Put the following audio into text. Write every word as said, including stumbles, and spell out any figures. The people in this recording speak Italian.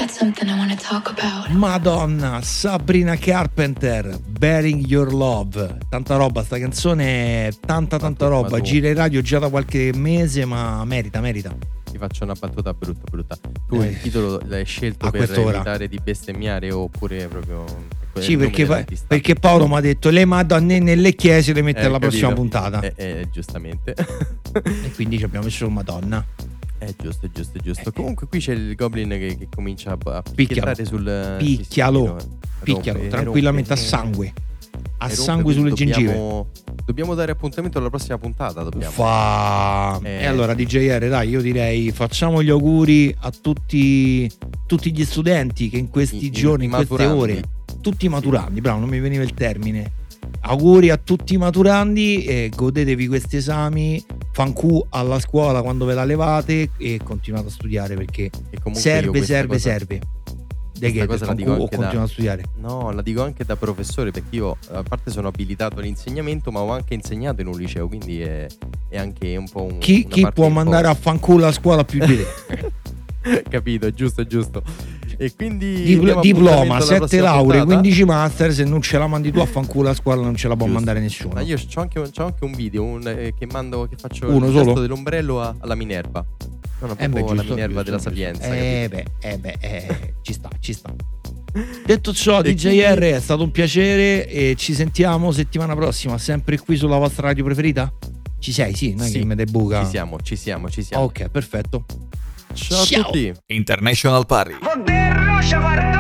got something I want to talk about. Madonna, Sabrina Carpenter, Bearing Your Love. Tanta roba, sta canzone, tanta tanta roba. ma tu- Gira in radio già da qualche mese, ma merita, merita. Ti faccio una battuta brutta brutta. Tu Eh, il titolo l'hai scelto a per quest'ora. evitare di bestemmiare oppure proprio quel Sì, nome perché, pa- dell'artista? perché Paolo mi ha detto le madonne nelle chiese le mette Eh, alla prossima capito. puntata. Eh, eh, giustamente. E quindi ci abbiamo messo Madonna. È giusto, è giusto, è giusto. Eh, Comunque qui c'è il goblin che, che comincia a, a Picchialo. picchiare sul Picchialo. sì, sì, no, Picchialo rompe, tranquillamente a rompe, sangue. A rompe, sangue sulle quindi gengive. dobbiamo, dobbiamo dare appuntamento alla prossima puntata. Dobbiamo. Fa. Eh. E allora D J R, dai, io direi facciamo gli auguri a tutti tutti gli studenti che in questi I- i giorni, in queste maturandi. ore, tutti i maturandi, bravo, non mi veniva il termine. Auguri a tutti i maturandi e godetevi questi esami, fancu alla scuola quando ve la levate e continuate a studiare perché E comunque io serve, questa serve, cosa- serve. De questa che cosa la fancu dico o anche da- continuate a studiare? No, la dico anche da professore perché io a parte sono abilitato all'insegnamento ma ho anche insegnato in un liceo, quindi è, è anche un po' un Chi, una chi parte può un po'- mandare a fanculo a scuola più di te? Capito, giusto, giusto. E quindi Dipl- diamo diploma, appuntamento alla sette prossima lauree, puntata. quindici master, se non ce la mandi tu a fanculo a scuola non ce la può Giusto. mandare nessuno. Ma io c'ho anche, c'ho anche un video un, eh, che mando che faccio Uno il solo? gesto dell'ombrello a- alla Minerva. Non Eh beh, proprio alla giusto, Minerva giusto, della giusto. Sapienza. Eh capito? beh, eh beh, eh, ci sta, ci sta. Detto ciò, E D J R quindi- è stato un piacere e ci sentiamo settimana prossima, sempre qui sulla vostra radio preferita? Ci sei, sì, non è Sì, che mi dai buca. Ci siamo, ci siamo, ci siamo. Ok, perfetto. Ciao a Ciao. tutti. International Party. Poder no